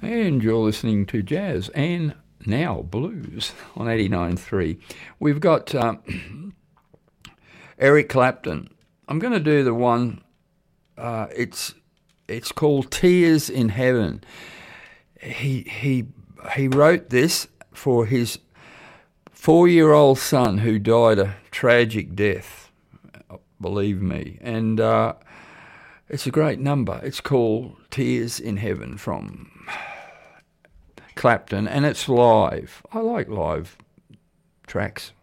And you're listening to Jazz and now Blues on 89.3. We've got Eric Clapton. I'm going to do the one, it's called Tears in Heaven. He wrote this for his 4-year-old son who died a tragic death, believe me. And it's a great number. It's called Tears in Heaven from Clapton, and it's live. I like live tracks.